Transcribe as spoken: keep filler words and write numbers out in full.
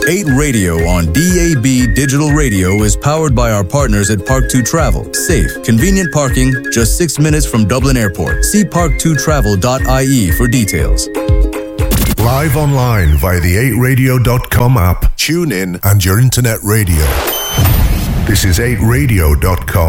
eight Radio on D A B Digital Radio is powered by our partners at Park two Travel. Safe, convenient parking, just six minutes from Dublin Airport. See park two travel dot I E for details. Live online via the eight radio dot com app, tune in and your internet radio. This is eight radio dot com.